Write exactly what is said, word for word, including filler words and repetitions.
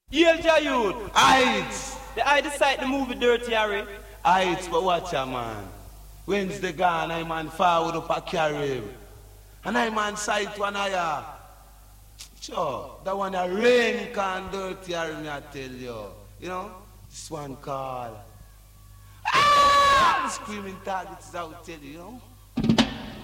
Yelja youth. Heights. The I decide the movie Dirty Harry. Heights, but watch ya, man. Wednesday gone, I man forward up a carry. And I man sight one eye. Sure, that one a rain can Dirty Harry, me I tell you. You know, this one call. Ah! The screaming targets is out, tell you, you know.